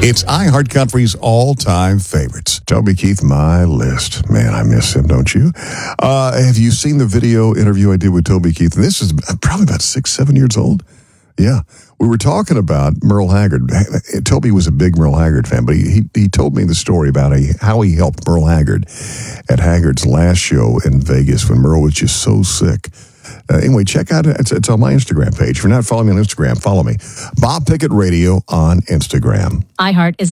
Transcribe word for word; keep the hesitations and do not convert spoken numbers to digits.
It's iHeartCountry's all-time favorites. Toby Keith, my list. Man, I miss him, don't you? Uh, have you seen the video interview I did with Toby Keith? This is probably about six, seven years old. Yeah. We were talking about Merle Haggard. Toby was a big Merle Haggard fan, but he he, he told me the story about a, how he helped Merle Haggard at Haggard's last show in Vegas when Merle was just so sick. Uh, anyway, check out it. It's, it's on my Instagram page. If you're not following me on Instagram, follow me. Bob Pickett Radio on Instagram. iHeart is